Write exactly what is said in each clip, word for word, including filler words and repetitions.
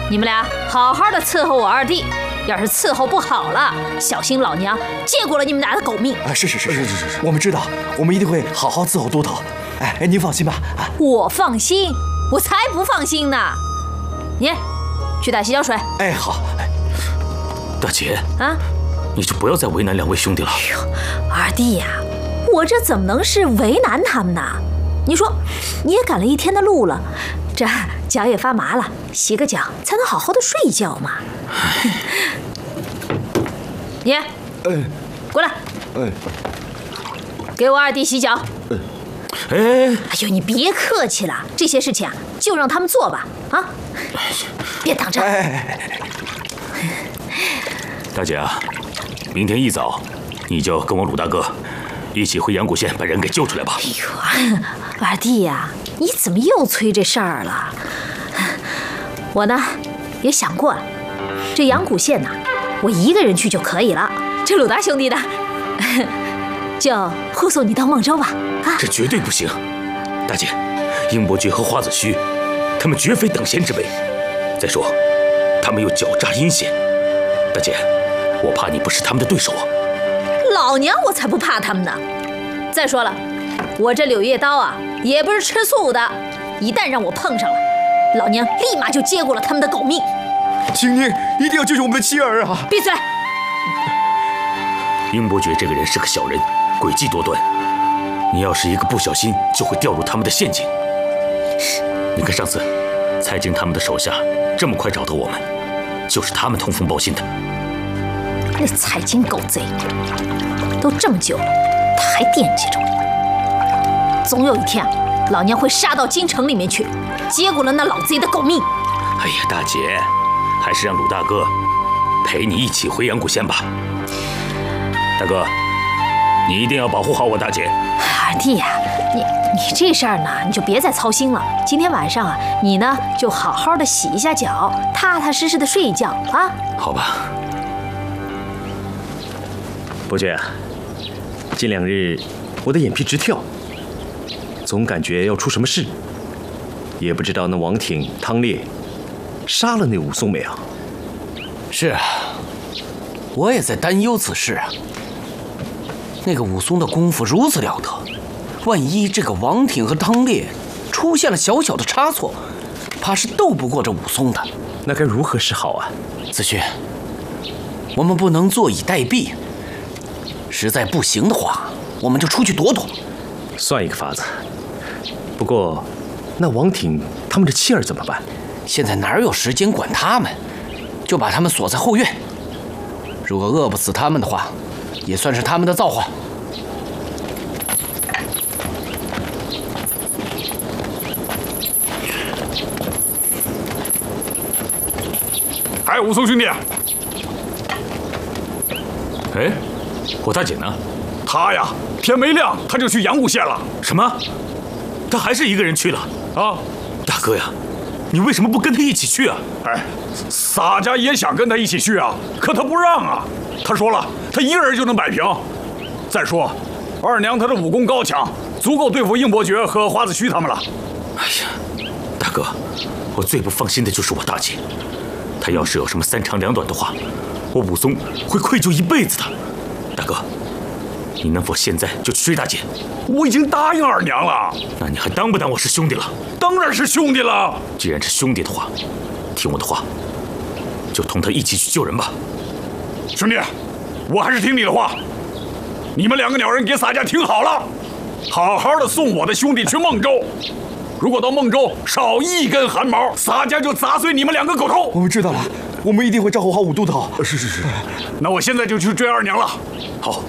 你们俩好好的伺候我二弟，要是伺候不好了，小心老娘借过了你们俩的狗命。 啊，是是是是是是，我们知道，我们一定会好好伺候都头。哎哎，您放心吧。啊， 我放心，我才不放心呢。你去打洗脚水。 哎，好。 大姐啊， 你就不要再为难两位兄弟了。 哎呦，二弟呀，我这怎么能是为难他们呢？你说，你也赶了一天的路了，这脚也发麻了，洗个脚才能好好的睡一觉嘛。你，哎，过来， 哎， 给我二弟洗脚。 哎， 哎呦，你别客气了，这些事情啊，就让他们做吧，啊，别挡着。 哎， 大姐啊，明天一早，你就跟我鲁大哥一起回阳谷县把人给救出来吧。 哎呦，二弟呀，你怎么又催这事儿了？我呢也想过了，这阳谷县呢，我一个人去就可以了。这鲁大兄弟呢，就护送你到孟州吧。啊， 这绝对不行，大姐，英伯爵和花子虚，他们绝非等闲之辈。再说，他们又狡诈阴险，大姐，我怕你不是他们的对手啊。 老娘我才不怕他们呢。再说了，我这柳叶刀啊，也不是吃素的，一旦让我碰上了，老娘立马就接过了他们的狗命。 请您一定要救救我们的妻儿啊！ 闭嘴！ 英伯爵这个人是个小人，诡计多端，你要是一个不小心，就会掉入他们的陷阱。你看上次，蔡京他们的手下这么快找到我们，就是他们通风报信的。 那蔡京狗贼，都这么久了，他还惦记着我。总有一天啊，老娘会杀到京城里面去，接过了那老贼的狗命。 哎呀，大姐，还是让鲁大哥陪你一起回阳谷县吧。大哥，你一定要保护好我大姐。 二弟呀，你你这事儿呢，你就别再操心了。今天晚上啊，你呢就好好的洗一下脚，踏踏实实的睡一觉啊。 好吧。 伯爵，近两日我的眼皮直跳，总感觉要出什么事，也不知道那王挺、汤烈杀了那武松没有？ 是啊，我也在担忧此事啊。那个武松的功夫如此了得，万一这个王挺和汤烈出现了小小的差错，怕是斗不过这武松的。 那该如何是好啊？ 子勋，我们不能坐以待毙。实在不行的话，我们就出去躲躲。 算一个法子。不过，那王挺他们的妻儿怎么办？ 现在哪有时间管他们？就把他们锁在后院。如果饿不死他们的话，也算是他们的造化。 哎，武松兄弟， 哎，我大姐呢？ 他呀，天没亮他就去阳谷县了。 什么？他还是一个人去了？ 啊， 大哥呀，你为什么不跟他一起去啊？ 哎，洒家也想跟他一起去啊，可他不让啊。他说了，他一个人就能摆平。再说，二娘她的武功高强，足够对付应伯爵和花子虚他们了。 哎呀，大哥，我最不放心的就是我大姐，她要是有什么三长两短的话，我武松会愧疚一辈子的。大哥，你能否现在就去追大姐？ 我已经答应二娘了。 那你还当不当我是兄弟了？ 当然是兄弟了。 既然是兄弟的话，听我的话，就同他一起去救人吧。 兄弟，我还是听你的话。你们两个鸟人给洒家听好了，好好的送我的兄弟去孟州。如果到孟州少一根汗毛，洒家就砸碎你们两个狗头。 我们知道了，我们一定会照顾好武都头。 是是是。那我现在就去追二娘了。 好，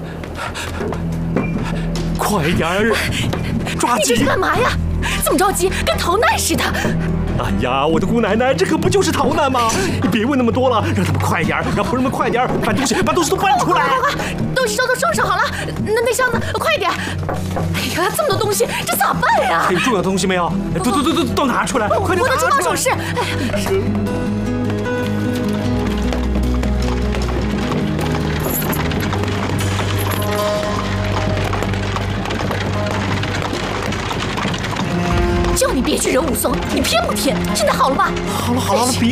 快点儿，抓紧！ 你这是干嘛呀？这么着急，跟逃难似的。 哎呀，我的姑奶奶，这可不就是逃难吗？你别问那么多了，让他们快点儿，让仆人们快点儿搬东西，把东西都搬出来。 快快快，东西都都收拾好了，那那箱子快点！哎呀，这么多东西，这咋办呀？ 还有重要的东西没有？都都都都都拿出来，快点我的珠拿出来！ 宝首饰，哎呀。叫你别去惹武松，你偏不听。现在好了吧？ 好了好了，别。